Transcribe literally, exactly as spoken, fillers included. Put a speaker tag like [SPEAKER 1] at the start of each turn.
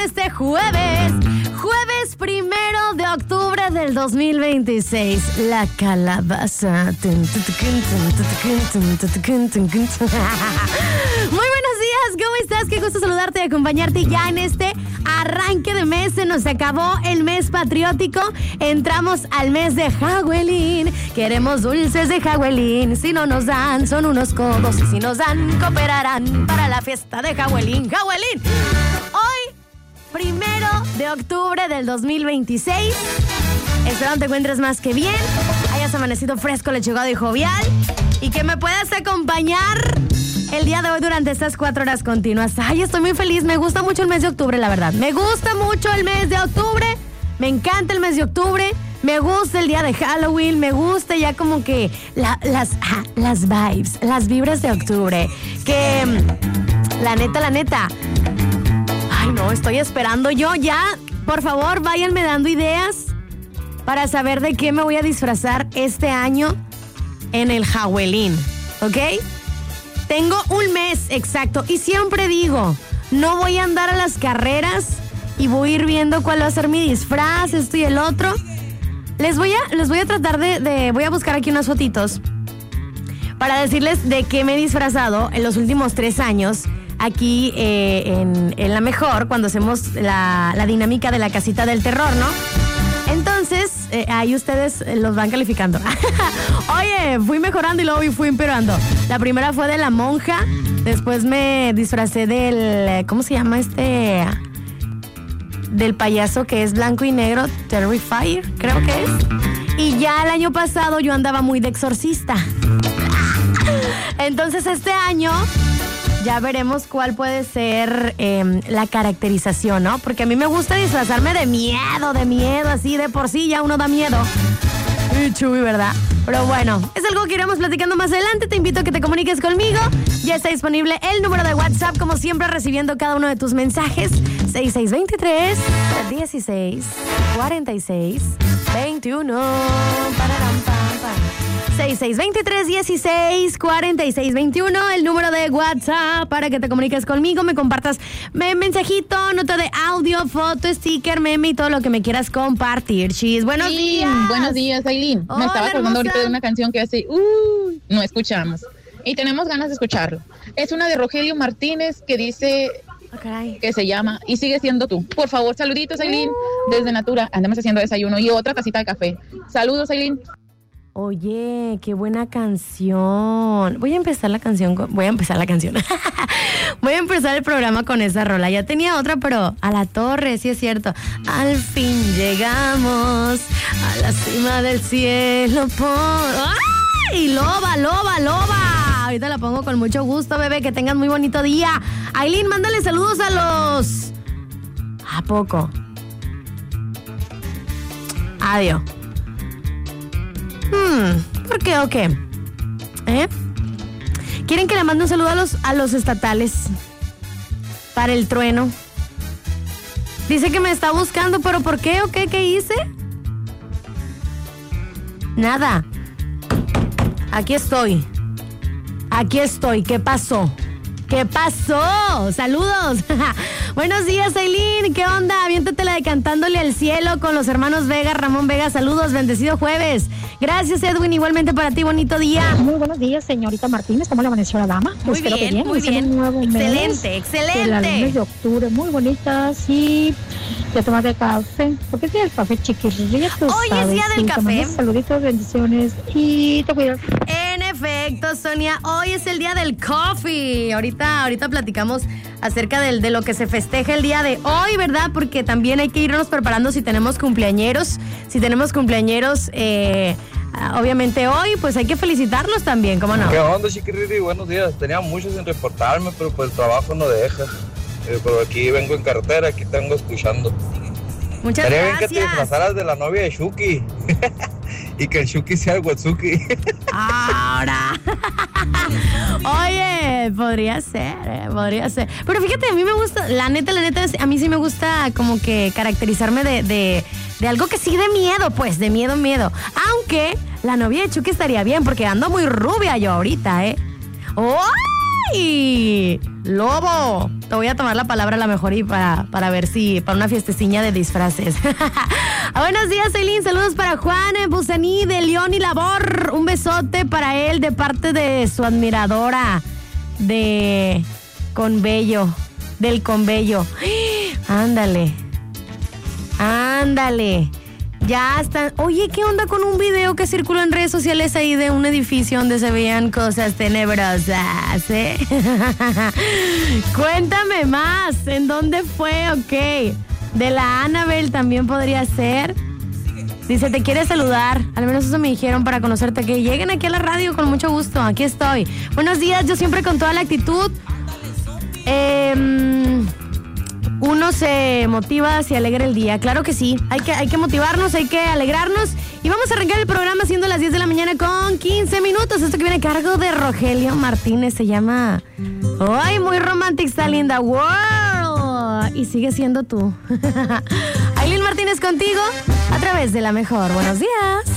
[SPEAKER 1] este jueves. Jueves primero de octubre del dos mil veintiséis. La calabaza. Muy buenos días, ¿cómo estás? Qué gusto saludarte y acompañarte ya en este arranque de mes. Se nos acabó el mes patriótico. Entramos al mes de Halloween. Queremos dulces de Halloween. Si no nos dan, son unos codos. Y si nos dan, cooperarán para la fiesta de Halloween. Halloween. Hoy, primero de octubre del dos mil veintiséis. Espero te encuentres más que bien. Hayas amanecido fresco, lechugado y jovial. Y que me puedas acompañar el día de hoy durante estas cuatro horas continuas. Ay, estoy muy feliz. Me gusta mucho el mes de octubre, la verdad. Me gusta mucho el mes de octubre. Me encanta el mes de octubre. Me gusta el día de Halloween. Me gusta ya como que la, las, ah, las vibes, las vibras de octubre. Que la neta, la neta. Ay, no, estoy esperando yo ya. Por favor, váyanme dando ideas para saber de qué me voy a disfrazar este año en el Halloween. ¿Ok? Tengo un mes exacto y siempre digo, no voy a andar a las carreras y voy a ir viendo cuál va a ser mi disfraz, esto y el otro. Les voy a, les voy a tratar de, de, voy a buscar aquí unas fotitos para decirles de qué me he disfrazado en los últimos tres años aquí eh, en, en La Mejor, cuando hacemos la, la dinámica de la casita del terror, ¿no? Entonces, eh, ahí ustedes los van calificando. Oye, fui mejorando y luego fui empeorando. La primera fue de la monja. Después me disfracé del... ¿Cómo se llama este? Del payaso que es blanco y negro. Terrifier, creo que es. Y ya el año pasado yo andaba muy de exorcista. Entonces este año... ya veremos cuál puede ser eh, la caracterización, ¿no? Porque a mí me gusta disfrazarme de miedo, de miedo, así de por sí ya uno da miedo. Y chuy, ¿verdad? Pero bueno, es algo que iremos platicando más adelante. Te invito a que te comuniques conmigo. Ya está disponible el número de WhatsApp, como siempre, recibiendo cada uno de tus mensajes. seis seis dos tres, dieciséis, cuarenta y seis, veintiuno. Pararam, pam, pam. seis seis dos tres, dieciséis, cuarenta y seis, veintiuno, el número de WhatsApp para que te comuniques conmigo, me compartas me, mensajito, nota de audio, foto, sticker, meme y todo lo que me quieras compartir. Chis, buenos
[SPEAKER 2] sí,
[SPEAKER 1] días.
[SPEAKER 2] Buenos días, Aileen. Me estaba acordando ahorita de una canción que hace, uh, no escuchamos. Y tenemos ganas de escucarlo. Es una de Rogelio Martínez que dice...
[SPEAKER 1] Okay.
[SPEAKER 2] Que se llama Y sigue siendo tú. Por favor, saluditos, Aileen, uh. desde Natura. Andamos haciendo desayuno y otra tacita de café. Saludos, Aileen.
[SPEAKER 1] Oye, qué buena canción. Voy a empezar la canción, con, voy a empezar la canción. Voy a empezar el programa con esa rola. Ya tenía otra, pero a la torre, sí es cierto. Al fin llegamos a la cima del cielo por... ¡Ay! Loba, loba, loba. Ahorita la pongo con mucho gusto, bebé. Que tengan muy bonito día. Aileen, mándale saludos a los... ¿A poco? Adiós. Hmm, ¿por qué o qué? ¿Eh? ¿Quieren que le mande un saludo a los, a los estatales? Para el trueno. Dice que me está buscando, pero ¿por qué o qué? ¿Qué hice? Nada. Aquí estoy. Aquí estoy. ¿Qué pasó? ¿Qué pasó? ¡Saludos! Buenos días, Aileen. ¿Qué onda? Aviéntatela de Cantándole al Cielo con los hermanos Vega, Ramón Vega. Saludos, bendecido jueves. Gracias, Edwin. Igualmente para ti, bonito día.
[SPEAKER 3] Muy buenos días, señorita Martínez. ¿Cómo le amaneció la dama?
[SPEAKER 1] Muy
[SPEAKER 3] Espero
[SPEAKER 1] bien,
[SPEAKER 3] que bien.
[SPEAKER 1] muy bien.
[SPEAKER 3] Un nuevo
[SPEAKER 1] excelente,
[SPEAKER 3] mes,
[SPEAKER 1] excelente.
[SPEAKER 3] De las lunes de octubre, muy bonitas. Y ya tomaste café. ¿Por qué es día del café, chiquillos?
[SPEAKER 1] Hoy es día del
[SPEAKER 3] sí,
[SPEAKER 1] café.
[SPEAKER 3] Saluditos, bendiciones y te cuidas.
[SPEAKER 1] En efecto, Sonia, hoy es el día del coffee. Ahorita, ahorita platicamos acerca del, de lo que se festeja el día de hoy, ¿verdad? Porque también hay que irnos preparando si tenemos cumpleañeros. Si tenemos cumpleañeros, eh, obviamente hoy, pues hay que felicitarlos también, ¿cómo no?
[SPEAKER 4] ¿Qué onda, chiquiriri? Buenos días. Tenía mucho sin reportarme, pero pues el trabajo no deja. Eh, pero aquí vengo en carretera, aquí tengo escuchando.
[SPEAKER 1] Muchas
[SPEAKER 4] Estaría
[SPEAKER 1] gracias.
[SPEAKER 4] bien que te disfrazaras de la novia de Shuki. Y que el Shuki sea el Watsuki.
[SPEAKER 1] Ahora. Oye, podría ser, eh, podría ser. Pero fíjate, a mí me gusta, la neta, la neta, a mí sí me gusta como que caracterizarme de, de, de algo que sí de miedo, pues, de miedo, miedo. Aunque la novia de Chucky estaría bien, porque ando muy rubia yo ahorita, ¿eh? ¡Ay! Lobo. Te voy a tomar la palabra a la mejor y para, para ver si, para una fiestecilla de disfraces. Buenos días, Eileen. Saludos para Juan Busaní de León y Labor. Un besote para él de parte de su admiradora de Conbello, del Conbello. Ándale. Ándale. Ya están. Oye, ¿qué onda con un video que circuló en redes sociales ahí de un edificio donde se veían cosas tenebrosas, eh? Cuéntame más. ¿En dónde fue? Ok. De la Annabelle también podría ser. Dice, te quiere saludar. Al menos eso me dijeron para conocerte. Que lleguen aquí a la radio con mucho gusto. Aquí estoy. Buenos días. Yo siempre con toda la actitud. Eh... Uno se motiva, se alegra el día. Claro que sí, hay que, hay que motivarnos, hay que alegrarnos. Y vamos a arrancar el programa siendo las diez de la mañana con quince minutos. Esto que viene a cargo de Rogelio Martínez se llama ¡ay, muy romantic, está linda! ¡World! Y sigue siendo tú. Aileen Martínez contigo a través de La Mejor. Buenos días.